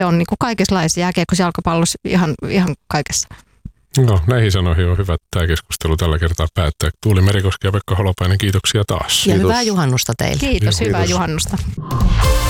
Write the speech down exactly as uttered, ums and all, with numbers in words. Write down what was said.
on niin kuin kaikenlaisia jääkiekossa, jalkapallossa, ihan, ihan kaikessa. No, näihin sanoihin on hyvä tämä keskustelu tällä kertaa päättää. Tuuli Merikoski ja Pekka Holopainen, kiitoksia taas. Ja Kiitos. hyvää juhannusta teille. Kiitos, Kiitos. hyvää juhannusta.